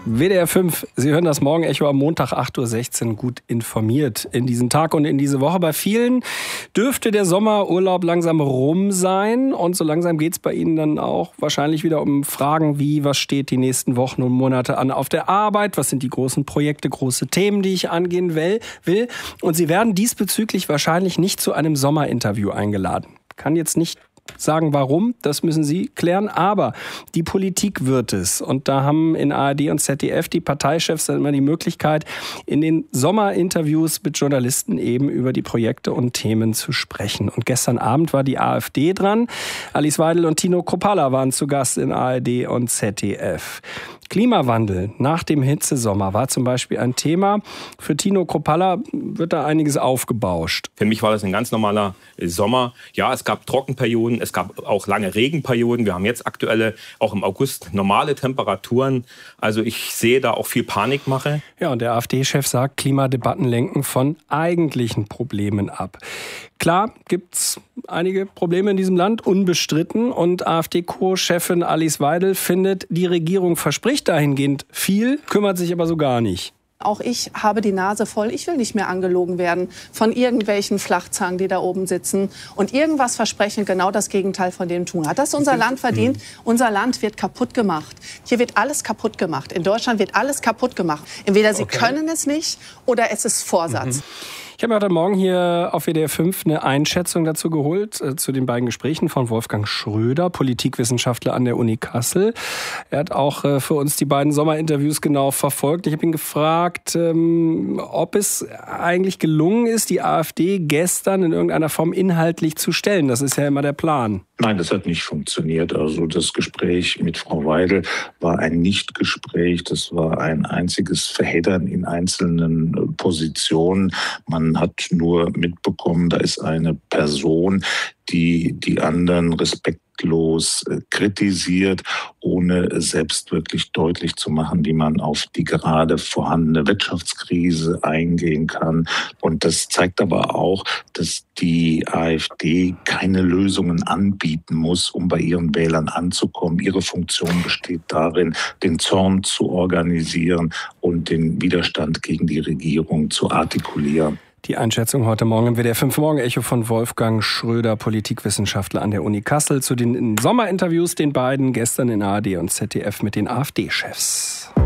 WDR 5, Sie hören das Morgenecho am Montag 8.16 Uhr gut informiert in diesen Tag und in diese Woche. Bei vielen dürfte der Sommerurlaub langsam rum sein und so langsam geht es bei Ihnen dann auch wahrscheinlich wieder um Fragen wie, was steht die nächsten Wochen und Monate an auf der Arbeit, was sind die großen Projekte, große Themen, die ich angehen will. Und Sie werden diesbezüglich wahrscheinlich nicht zu einem Sommerinterview eingeladen. Kann jetzt nicht sagen, warum, das müssen Sie klären, aber die Politik wird es. Und da haben in ARD und ZDF die Parteichefs dann immer die Möglichkeit, in den Sommerinterviews mit Journalisten eben über die Projekte und Themen zu sprechen. Und gestern Abend war die AfD dran. Alice Weidel und Tino Kruppalla waren zu Gast in ARD und ZDF. Klimawandel nach dem Hitzesommer war zum Beispiel ein Thema. Für Tino Kruppalla wird da einiges aufgebauscht. Für mich war das ein ganz normaler Sommer. Ja, es gab Trockenperioden, es gab auch lange Regenperioden. Wir haben jetzt aktuelle, auch im August, normale Temperaturen. Also ich sehe da auch viel Panikmache. Ja, und der AfD-Chef sagt, Klimadebatten lenken von eigentlichen Problemen ab. Klar gibt's einige Probleme in diesem Land, unbestritten. Und AfD-Co-Chefin Alice Weidel findet, die Regierung verspricht dahingehend viel, kümmert sich aber so gar nicht. Auch ich habe die Nase voll. Ich will nicht mehr angelogen werden von irgendwelchen Flachzangen, die da oben sitzen und irgendwas versprechen, genau das Gegenteil von dem tun. Hat das unser Land verdient? Unser Land wird kaputt gemacht. Hier wird alles kaputt gemacht. In Deutschland wird alles kaputt gemacht. Entweder Sie können es nicht oder es ist Vorsatz. Ich habe heute Morgen hier auf WDR 5 eine Einschätzung dazu geholt, zu den beiden Gesprächen von Wolfgang Schröder, Politikwissenschaftler an der Uni Kassel. Er hat auch für uns die beiden Sommerinterviews genau verfolgt. Ich habe ihn gefragt, ob es eigentlich gelungen ist, die AfD gestern in irgendeiner Form inhaltlich zu stellen. Das ist ja immer der Plan. Nein, das hat nicht funktioniert. Also das Gespräch mit Frau Weidel war ein Nichtgespräch. Das war ein einziges Verheddern in einzelnen Positionen. Man hat nur mitbekommen, da ist eine Person, die anderen respektlos kritisiert, ohne selbst wirklich deutlich zu machen, wie man auf die gerade vorhandene Wirtschaftskrise eingehen kann. Und das zeigt aber auch, dass die AfD keine Lösungen anbieten muss, um bei ihren Wählern anzukommen. Ihre Funktion besteht darin, den Zorn zu organisieren und den Widerstand gegen die Regierung zu artikulieren. Die Einschätzung heute Morgen im WDR 5 Morgenecho von Wolfgang Schröder, Politikwissenschaftler an der Uni Kassel, zu den Sommerinterviews, den beiden gestern in ARD und ZDF mit den AfD-Chefs.